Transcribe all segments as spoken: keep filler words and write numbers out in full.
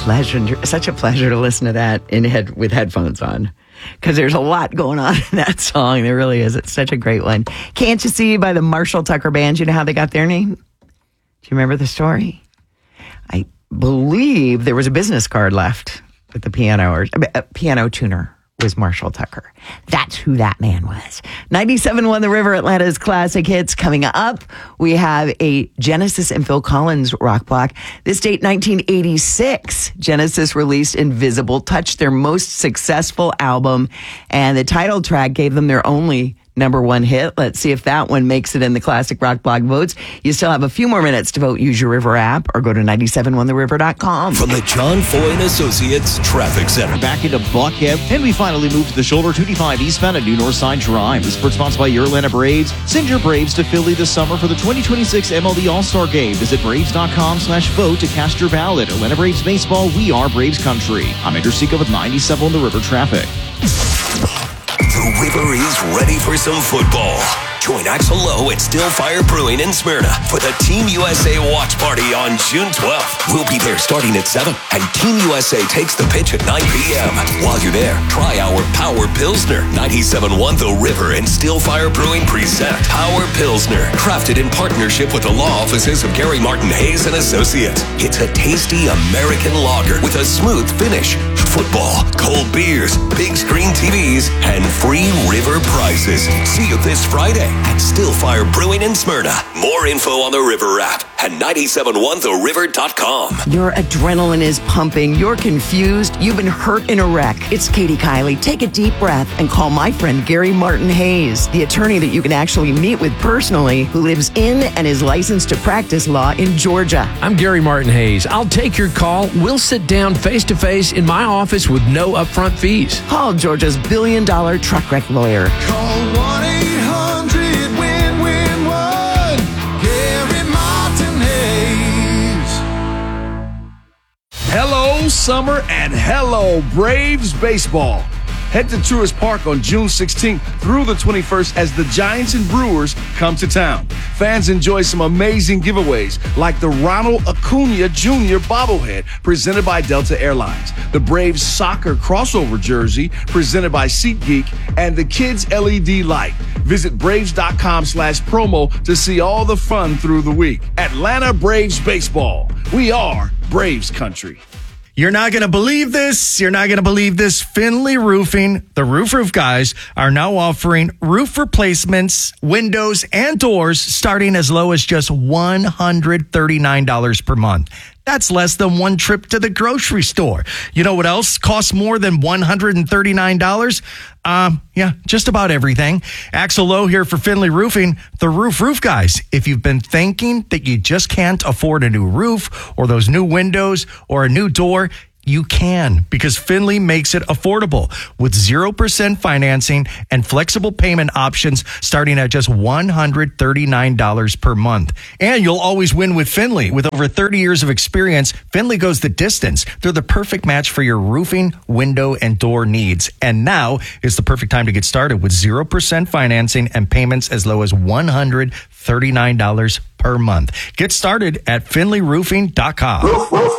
pleasure, such a pleasure to listen to that in head with headphones on, because there's a lot going on in that song. There really is. It's such a great one. Can't You See by the Marshall Tucker Band. You know how they got their name? Do you remember the story? I believe there was a business card left with the piano, or a piano tuner was Marshall Tucker. That's who that man was. ninety-seven point one The River, Atlanta's classic hits. Coming up, we have a Genesis and Phil Collins rock block. This date, nineteen eighty-six, Genesis released Invisible Touch, their most successful album, and the title track gave them their only number one hit. Let's see if that one makes it in the classic rock blog votes. You still have a few more minutes to vote. Use your River app or go to nine seven one the river dot com. From the John Foy and Associates Traffic Center. Back into Buckhead, and we finally moved to the shoulder two eighty-five eastbound at New Northside Drive. This is sponsored by your Atlanta Braves. Send your Braves to Philly this summer for the twenty twenty-six M L B All-Star Game. Visit Braves.com slash vote to cast your ballot. Atlanta Braves Baseball, we are Braves Country. I'm Andrew Seco with ninety-seven on the River Traffic. The River is ready for some football. Join Axel Lowe at Still Fire Brewing in Smyrna for the Team U S A watch party on June twelfth. We'll be there starting at seven, and Team U S A takes the pitch at nine p.m. While you're there, try our Power Pilsner. ninety-seven point one The River and Still Fire Brewing present Power Pilsner, crafted in partnership with the law offices of Gary Martin Hayes and Associates. It's a tasty American lager with a smooth finish. Football, cold beers, big screen T Vs, and free River prizes. See you this Friday at Still Fire Brewing in Smyrna. More info on the River app at nine seven one the river dot com. Your adrenaline is pumping. You're confused. You've been hurt in a wreck. It's Katie Kiley. Take a deep breath and call my friend Gary Martin Hayes, the attorney that you can actually meet with personally, who lives in and is licensed to practice law in Georgia. I'm Gary Martin Hayes. I'll take your call. We'll sit down face-to-face in my office with no upfront fees. Call Georgia's billion-dollar truck wreck lawyer. Call one eight hundred win win one. Gary Martin Hayes. Hello, summer, and hello, Braves baseball. Head to Truist Park on June sixteenth through the twenty-first as the Giants and Brewers come to town. Fans enjoy some amazing giveaways like the Ronald Acuna Junior bobblehead presented by Delta Airlines, the Braves soccer crossover jersey presented by SeatGeek, and the Kids L E D light. Visit Braves.com slash promo to see all the fun through the week. Atlanta Braves baseball. We are Braves country. You're not going to believe this. You're not going to believe this. Finley Roofing, the Roof Roof guys, are now offering roof replacements, windows, and doors starting as low as just one hundred thirty-nine dollars per month. That's less than one trip to the grocery store. You know what else costs more than one hundred thirty-nine dollars? Um, yeah, just about everything. Axel Lowe here for Finley Roofing, the Roof Roof guys. If you've been thinking that you just can't afford a new roof or those new windows or a new door, you can, because Finley makes it affordable with zero percent financing and flexible payment options starting at just one hundred thirty-nine dollars per month. And you'll always win with Finley. With over thirty years of experience, Finley goes the distance. They're the perfect match for your roofing, window, and door needs. And now is the perfect time to get started with zero percent financing and payments as low as one hundred thirty-nine dollars per month. Get started at finley roofing dot com. Roof, roof.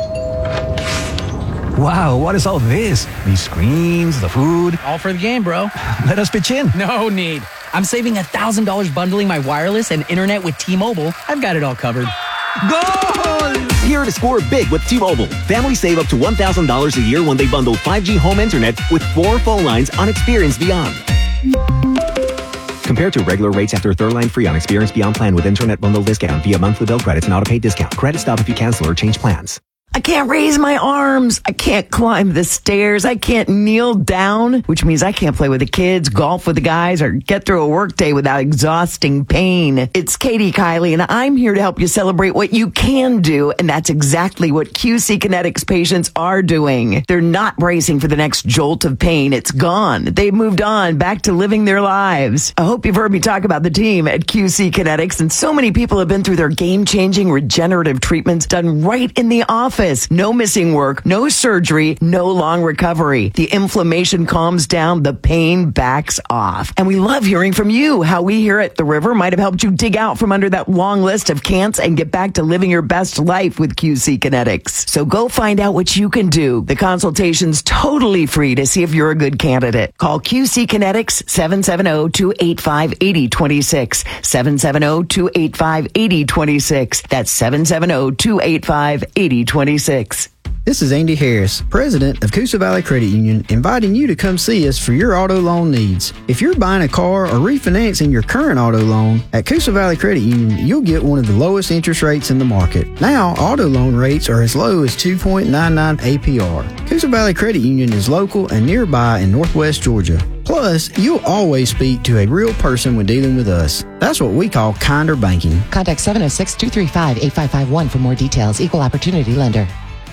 Wow, what is all this? These screens, the food. All for the game, bro. Let us pitch in. No need. I'm saving one thousand dollars bundling my wireless and internet with T-Mobile. I've got it all covered. Goal! Here to score big with T-Mobile. Families save up to one thousand dollars a year when they bundle five G home internet with four phone lines on Experience Beyond. Compared to regular rates after third line free on Experience Beyond plan with internet bundle discount via monthly bill credits and auto-pay discount. Credit stop if you cancel or change plans. I can't raise my arms. I can't climb the stairs. I can't kneel down, which means I can't play with the kids, golf with the guys, or get through a workday without exhausting pain. It's Katie Kiley, and I'm here to help you celebrate what you can do, and that's exactly what Q C Kinetics patients are doing. They're not bracing for the next jolt of pain. It's gone. They've moved on, back to living their lives. I hope you've heard me talk about the team at Q C Kinetics, and so many people have been through their game-changing regenerative treatments done right in the office. office. No missing work, no surgery, no long recovery. The inflammation calms down, the pain backs off. And we love hearing from you. How we here at The River might have helped you dig out from under that long list of can'ts and get back to living your best life with Q C Kinetics. So go find out what you can do. The consultation's totally free to see if you're a good candidate. Call Q C Kinetics seven seven zero, two eight five, eight zero two six. seven seven zero, two eight five, eight zero two six. That's seven seven zero, two eight five, eight zero two six. This is Andy Harris, president of Coosa Valley Credit Union, inviting you to come see us for your auto loan needs. If you're buying a car or refinancing your current auto loan, at Coosa Valley Credit Union, you'll get one of the lowest interest rates in the market. Now, auto loan rates are as low as two point nine nine A P R. Coosa Valley Credit Union is local and nearby in Northwest Georgia. Plus, you'll always speak to a real person when dealing with us. That's what we call kinder banking. Contact seven oh six, two three five, eight five five one for more details. Equal opportunity lender.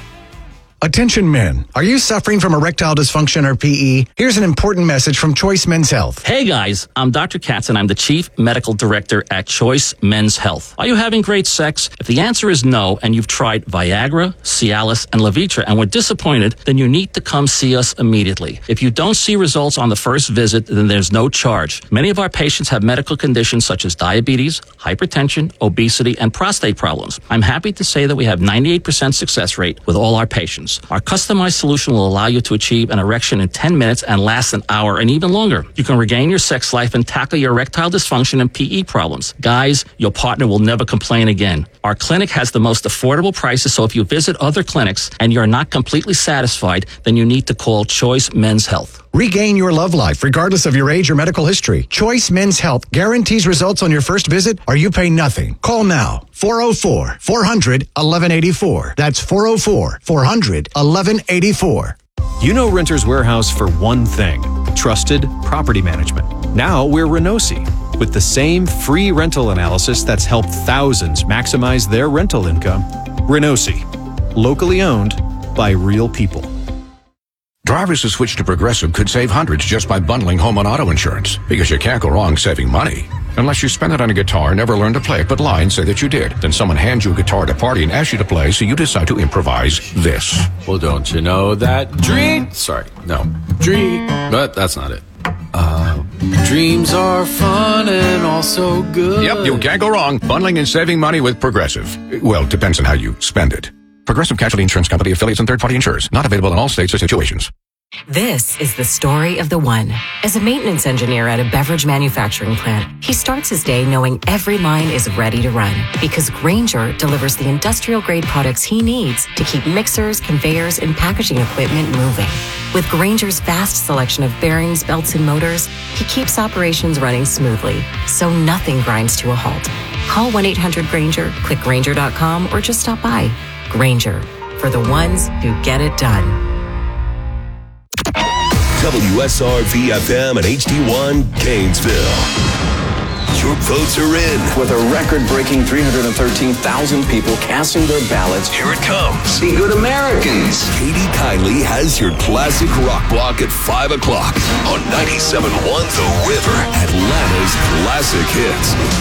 Attention men, are you suffering from erectile dysfunction or P E? Here's an important message from Choice Men's Health. Hey guys, I'm Doctor Katz and I'm the Chief Medical Director at Choice Men's Health. Are you having great sex? If the answer is no and you've tried Viagra, Cialis, and Levitra and were disappointed, then you need to come see us immediately. If you don't see results on the first visit, then there's no charge. Many of our patients have medical conditions such as diabetes, hypertension, obesity, and prostate problems. I'm happy to say that we have ninety-eight percent success rate with all our patients. Our customized solution will allow you to achieve an erection in ten minutes and last an hour and even longer. You can regain your sex life and tackle your erectile dysfunction and P E problems. Guys, your partner will never complain again. Our clinic has the most affordable prices, so if you visit other clinics and you're not completely satisfied, then you need to call Choice Men's Health. Regain your love life regardless of your age or medical history. Choice Men's Health guarantees results on your first visit or you pay nothing. Call now. four oh four, four hundred, eleven eighty-four. That's four oh four, four hundred, eleven eighty-four. You know Renters Warehouse for one thing, trusted property management. Now we're Renosi, with the same free rental analysis that's helped thousands maximize their rental income. Renosi, locally owned by real people. Drivers who switch to Progressive could save hundreds just by bundling home and auto insurance, because you can't go wrong saving money. Unless you spend it on a guitar, never learn to play it, but lie and say that you did. Then someone hands you a guitar at a party and asks you to play, so you decide to improvise this. Well, don't you know that dream... Sorry, no. Dream... But that's not it. Uh, dreams are fun and also good. Yep, you can't go wrong bundling and saving money with Progressive. Well, depends on how you spend it. Progressive Casualty Insurance Company, affiliates, and third-party insurers. Not available in all states or situations. This is the story of the one. As a maintenance engineer at a beverage manufacturing plant, he starts his day knowing every line is ready to run because Grainger delivers the industrial-grade products he needs to keep mixers, conveyors, and packaging equipment moving. With Grainger's vast selection of bearings, belts, and motors, he keeps operations running smoothly, so nothing grinds to a halt. Call one eight hundred Grainger, click Grainger dot com, or just stop by. Grainger, for the ones who get it done. W S R V F M and H D one Gainesville. Your votes are in. With a record-breaking three hundred thirteen thousand people casting their ballots. Here it comes. Be good Americans. Katie Kindly has your classic rock block at five o'clock on ninety-seven point one The River, Atlanta's classic hits.